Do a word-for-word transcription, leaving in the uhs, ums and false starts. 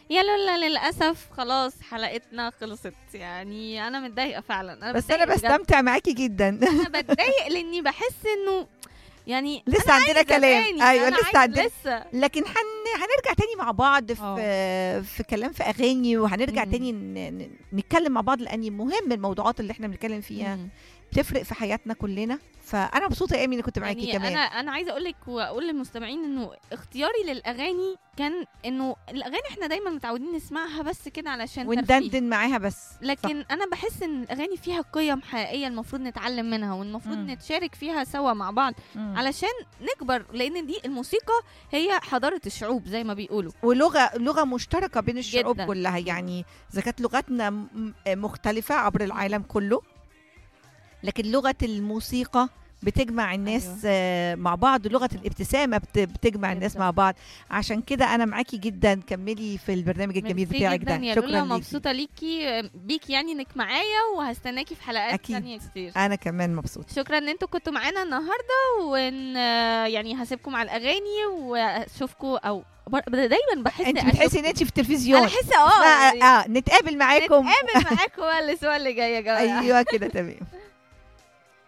يا لولا للاسف خلاص حلقتنا خلصت، يعني انا متضايقه فعلا. انا بس انا بتضايق بجد. بستمتع معاكي جدا. انا بتضايق لاني بحس انه يعني لسه عندنا كلام. أغاني، ايوه أنا لسه عايزة عندنا، لسه لكن هن... هنرجع تاني مع بعض في اه. في كلام في اغاني، وهنرجع مم. تاني ن... ن- نتكلم مع بعض، لان مهم الموضوعات اللي احنا بنتكلم فيها مم. بتفرق في حياتنا كلنا. فانا مبسوطه يا ايمي اني كنت معاكي يعني كمان. انا انا عايزه اقول لك واقول للمستمعين انه اختياري للاغاني كان انه الاغاني احنا دايما متعودين نسمعها بس كده علشان ترفيه، وندندن معاها بس. لكن انا بحس ان الاغاني فيها قيم حقيقيه المفروض نتعلم منها، والمفروض مم. نتشارك فيها سوا مع بعض مم. علشان نكبر، لان دي الموسيقى هي حضاره الشعوب زي ما بيقولوا. ولغه لغه مشتركه بين الشعوب جداً. كلها، يعني اذا كانت لغتنا م- مختلفه عبر العالم كله، لكن لغه الموسيقى بتجمع الناس أيوة. آه، مع بعض. لغه الابتسامه بت- بتجمع الناس جداً. مع بعض. عشان كده انا معاكي جدا، كملي في البرنامج الجميل ميرسي بتاعك جدا ده. يا شكرا لولا، ليكي. مبسوطه ليكي بيكي يعني انك معايا، وهستناكي في حلقات أكيد. تانية كتير. انا كمان مبسوطه. شكرا ان انتوا كنتوا معانا النهارده، وان يعني هسيبكم على الاغاني واشوفكم، او بر- دايما بحس انت بتحسي ان أشوفكم. انت في التلفزيون. انا احس اه اه, يعني آه نتقابل معاكم. نتقابل معاكم الاسبوع اللي جاي يا جماعه. ايوه كده تمام.